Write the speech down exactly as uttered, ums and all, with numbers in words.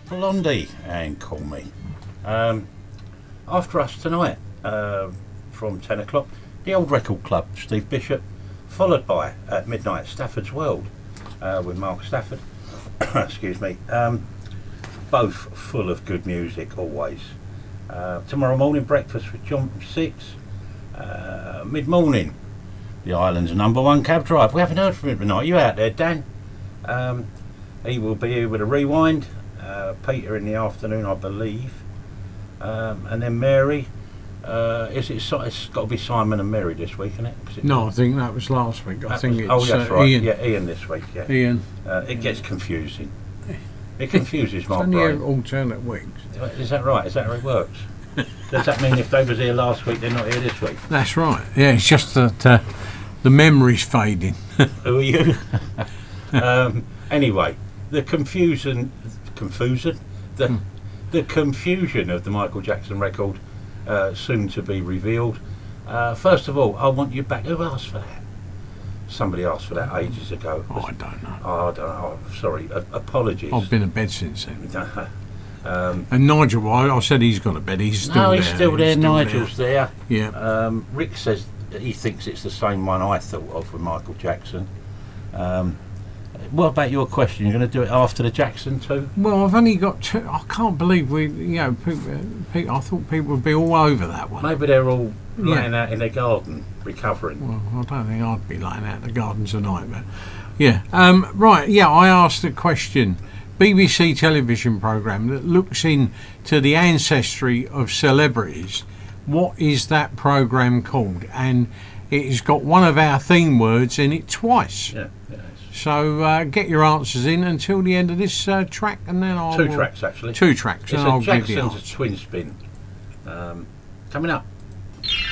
Blondie and Call Me. Um, after us tonight, uh, from ten o'clock, the Old Record Club, Steve Bishop, followed by at midnight Stafford's World uh, with Mark Stafford. Excuse me. Um, both full of good music always. Uh, tomorrow morning, breakfast with John from six. Uh, Mid morning, the Island's number one cab drive. We haven't heard from him tonight. You out there, Dan? Um, he will be here with a rewind. Uh, Peter in the afternoon, I believe. Um, and then Mary. Uh, is it? Si- It's got to be Simon and Mary this week, isn't it? it no, I think that was last week. I think was, it's oh, that's uh, right. Ian. Yeah, Ian this week. Yeah, Ian. Uh, it gets confusing. It confuses my It's only brain. alternate weeks. Is that right? Is that how it works? Does that mean if they was here last week, they're not here this week? That's right. Yeah, it's just that uh, the memory's fading. Who are you? um, anyway, the confusion, confusion, the Hmm. the confusion of the Michael Jackson record uh, soon to be revealed. Uh, first of all, I want you back. Who asked for that? Somebody asked for that ages ago. Oh, I don't know. Oh, I don't know. Oh, sorry. Uh, apologies. I've been to bed since then. um, And Nigel, well, I said he's gone to bed. He's still no, there. he's still there. still Nigel's there. Yeah. Um, Rick says he thinks it's the same one I thought of with Michael Jackson. Um, what about your question? You're going to do it after the Jackson too? Well, I've only got two. I can't believe we, you know, people, people, I thought people would be all over that one. Maybe they're all Yeah. laying out in their garden, recovering. Well, I don't think I'd be laying out in the garden tonight, but yeah. Um, right, yeah, I asked a question. B B C television programme that looks into the ancestry of celebrities. What is that programme called? And it has got one of our theme words in it twice. Yeah, yeah. So uh, get your answers in until the end of this uh, track, and then I'll Two tracks actually. two tracks, It's and a I'll give you the Jackson's answer. twin spin. Um, coming up.